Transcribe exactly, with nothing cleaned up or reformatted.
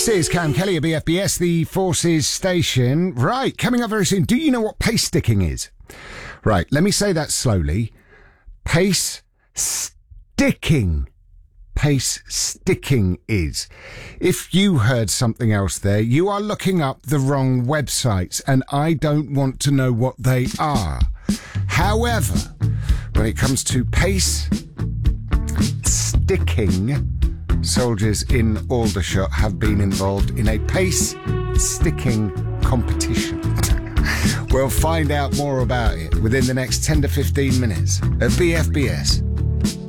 This is Cam Kelly at B F B S, the Forces station. Right, coming up very soon. Do you know what pace sticking is? Right, let me say that slowly. Pace sticking. Pace sticking is. If you heard something else there, you are looking up the wrong websites, and I don't want to know what they are. However, when it comes to pace sticking, soldiers in Aldershot have been involved in a pace sticking competition. We'll find out more about it within the next ten to fifteen minutes at B F B S.